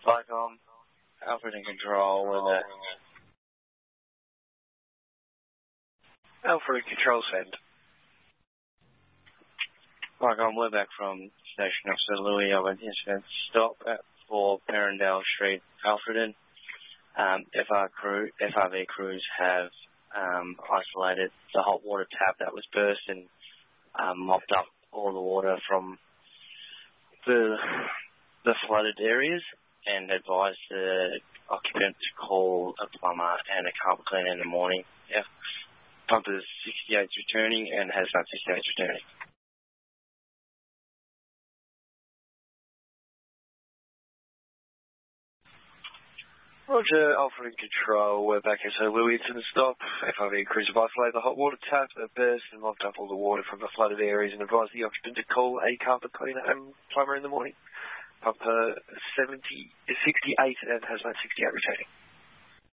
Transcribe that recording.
Vicom, Alfred in control with a... Alfred control send. Vicom, we're back from Station Officer Louis of an incident stop at 4 Perrendale Street, Alfredton. FRV crews have isolated the hot water tap that was burst and mopped up all the water from the flooded areas and advised the occupant to call a plumber and a carpet cleaner in the morning. Yeah. Pump is 68 returning and has not 68 returning. Roger, Alfred in control. We're back at Sir Louis to the stop. FRV crews have isolated the hot water tap that burst and mopped up all the water from the flooded areas and advised the occupant to call a carpet cleaner and plumber in the morning. Pump 68 and has not 68 returning.